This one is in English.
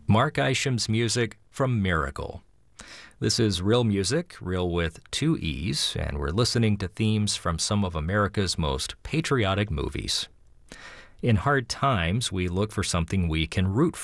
Mark Isham's music from Miracle. This is Real Music, real with two E's, and we're listening to themes from some of America's most patriotic movies. In hard times, we look for something we can root